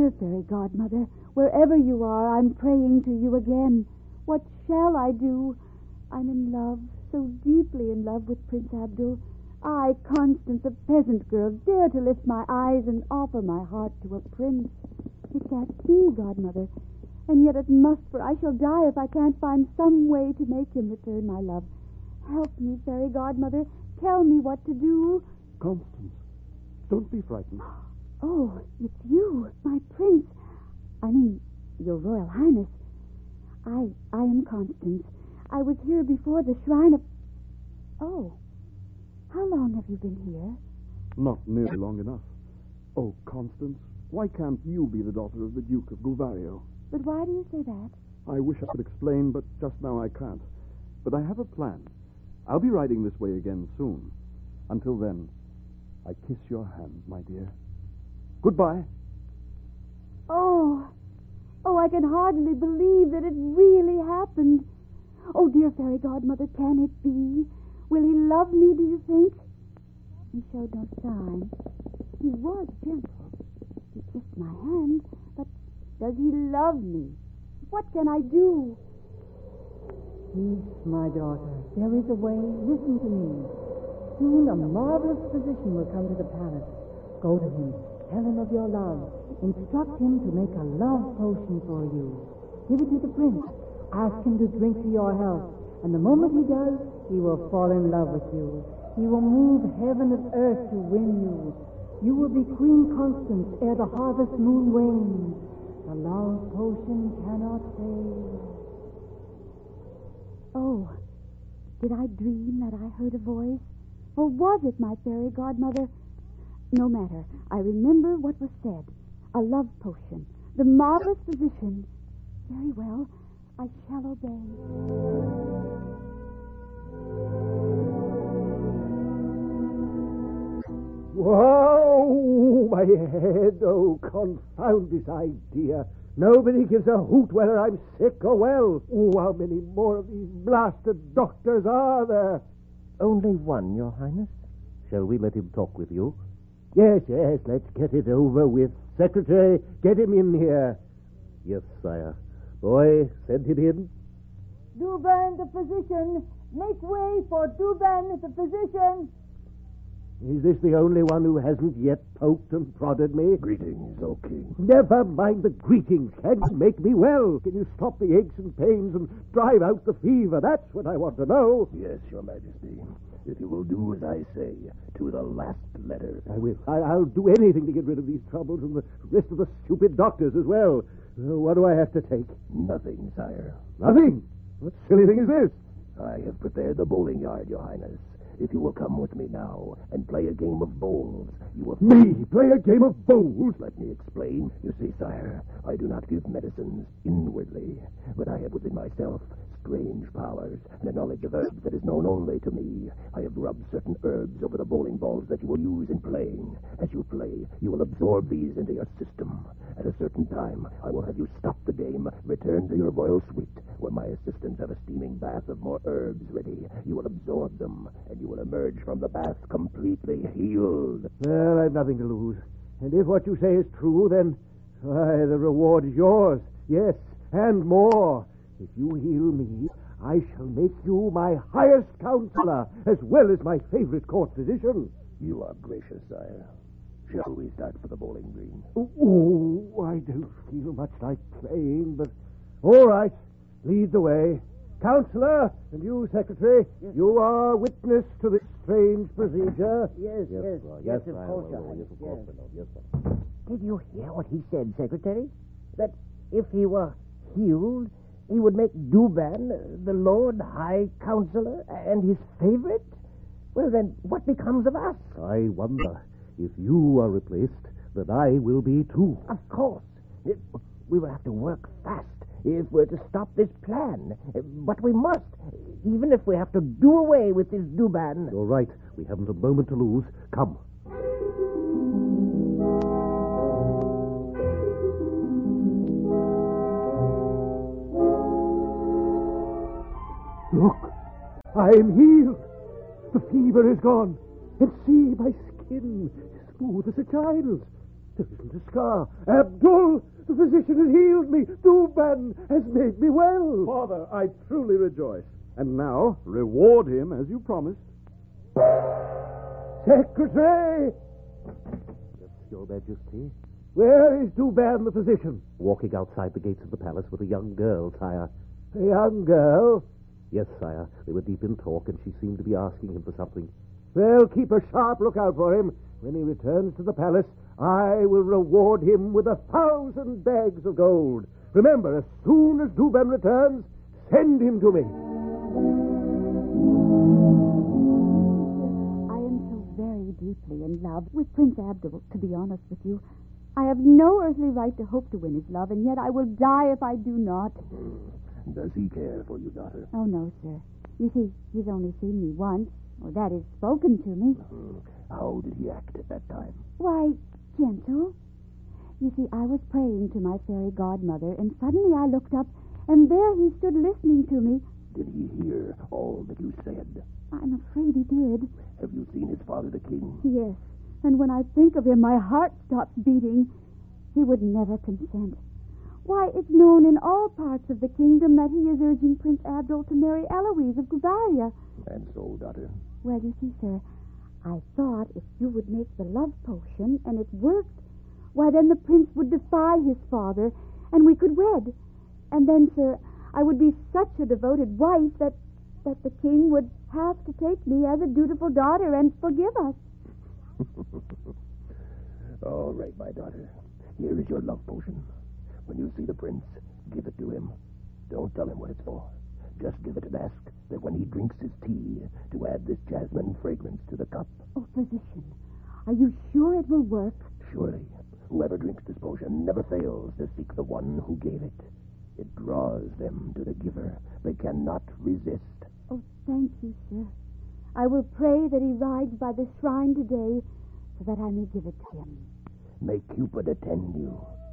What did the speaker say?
Dear fairy godmother, wherever you are, I'm praying to you again. What shall I do? I'm in love, so deeply in love with Prince Abdul. I, Constance, a peasant girl, dare to lift my eyes and offer my heart to a prince. It can't be, godmother, and yet it must, for I shall die if I can't find some way to make him return my love. Help me, fairy godmother. Tell me what to do. Constance, don't be frightened. Oh, it's you, my prince. I mean, your Royal Highness. I am Constance. I was here before the shrine of... Oh, how long have you been here? Not nearly long enough. Oh, Constance, why can't you be the daughter of the Duke of Gulvario? But why do you say that? I wish I could explain, but just now I can't. But I have a plan. I'll be riding this way again soon. Until then, I kiss your hand, my dear. Goodbye. Oh, I can hardly believe that it really happened. Oh, dear fairy godmother, can it be? Will he love me, do you think? He showed no sign. He was gentle. He kissed my hand, but does he love me? What can I do? Peace, my daughter. There is a way. Listen to me. Soon a marvelous physician will come to the palace. Go to him. Tell him of your love. Instruct him to make a love potion for you. Give it to the prince. Ask him to drink to your health. And the moment he does, he will fall in love with you. He will move heaven and earth to win you. You will be Queen Constance ere the harvest moon wanes. The love potion cannot fail. Oh, did I dream that I heard a voice? Or was it my fairy godmother? No matter. I remember what was said. A love potion. The marvelous physician. Very well. I shall obey. Whoa, my head. Oh, confound this idea. Nobody gives a hoot whether I'm sick or well. Oh, how many more of these blasted doctors are there? Only one, Your Highness. Shall we let him talk with you? Yes, let's get it over with. Secretary, get him in here. Yes, sire. Boy, send him in. Douban, the physician. Make way for Douban, the physician. Is this the only one who hasn't yet poked and prodded me? Greetings, O King. Never mind the greetings. Can you make me well? Can you stop the aches and pains and drive out the fever? That's what I want to know. Yes, Your Majesty. If you will do as I say, to the last letter. I will. I'll do anything to get rid of these troubles and the rest of the stupid doctors as well. What do I have to take? Nothing, sire. Nothing? What silly thing is this? I have prepared the bowling yard, Your Highness. If you will come with me now and play a game of bowls, you will... Me? Play a game of bowls? Let me explain. You see, sire, I do not give medicines inwardly, but I have within myself strange powers and a knowledge of herbs that is known only to me. I have rubbed certain herbs over the bowling balls that you will use in playing. As you play, you will absorb these into your system. At a certain time, I will have you stop the game, return to your royal suite, where my assistants have a steaming bath of more herbs ready. You will absorb them, and you will emerge from the bath completely healed. Well, I've nothing to lose. And if what you say is true, then, why, the reward is yours. Yes, and more. If you heal me, I shall make you my highest counselor, as well as my favorite court physician. You are gracious, sire. Shall we start for the bowling green? Oh, I don't feel much like playing, but... All right, lead the way. Counselor, and you, Secretary, you are witness to this strange procedure. Yes, of course, Your Highness. Yes, sir. Did you hear what he said, Secretary? That if he were healed, he would make Douban the Lord High Counselor and his favorite? Well, then, what becomes of us? I wonder if you are replaced, then I will be too. Of course. We will have to work fast if we're to stop this plan. But we must, even if we have to do away with this Douban. You're right. We haven't a moment to lose. Come. Look, I'm healed. The fever is gone. And see, my skin, smooth as a child's. There isn't a scar. Abdul, the physician has healed me. Duban has made me well. Father, I truly rejoice. And now, reward him as you promised. Secretary! Yes, Your Majesty. Where is Duban the physician? Walking outside the gates of the palace with a young girl, sire. A young girl? Yes, sire. They were deep in talk, and she seemed to be asking him for something. Well, keep a sharp lookout for him. When he returns to the palace, I will reward him with 1,000 bags of gold. Remember, as soon as Duban returns, send him to me. I am so very deeply in love with Prince Abdul, to be honest with you. I have no earthly right to hope to win his love, and yet I will die if I do not. Does he care for you, daughter? Oh, no, sir. You see, he's only seen me once, or that is, spoken to me. How did he act at that time? Why, gentle. You see, I was praying to my fairy godmother, and suddenly I looked up, and there he stood listening to me. Did he hear all that you said? I'm afraid he did. Have you seen his father, the king? Yes, and when I think of him, my heart stops beating. He would never consent. Why, it's known in all parts of the kingdom that he is urging Prince Abdul to marry Eloise of Gubaria. And so, daughter? Well, you see, sir, I thought if you would make the love potion, and it worked, why, then the prince would defy his father, and we could wed. And then, sir, I would be such a devoted wife that the king would have to take me as a dutiful daughter and forgive us. All right, my daughter. Here is your love potion. When you see the prince, give it to him. Don't tell him what it's for. Just give it and ask that when he drinks his tea, to add this jasmine fragrance to the cup. Oh, physician, are you sure it will work? Surely, whoever drinks this potion never fails to seek the one who gave it. It draws them to the giver. They cannot resist. Oh, thank you, sir. I will pray that he rides by the shrine today so that I may give it to him. May Cupid attend you.